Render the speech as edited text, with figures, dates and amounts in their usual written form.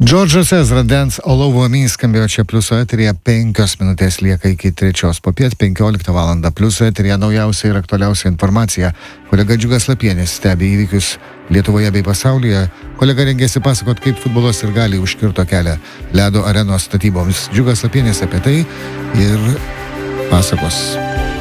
Džordžas Ezra Dance All Over Me skambėjo čia Pliuso eteryje, 5 minutės lieka iki 3 popiet, 15 valandą Pliuso eteryje naujausia ir aktualiausia informacija. Kolega Džiugas Lapienis stebi įvykius Lietuvoje bei pasaulyje. Kolega rengėsi pasakot, kaip futbolas ir gali užkirto kelią ledo arenos statyboms. Džiugas Lapienis apie tai ir pasakos.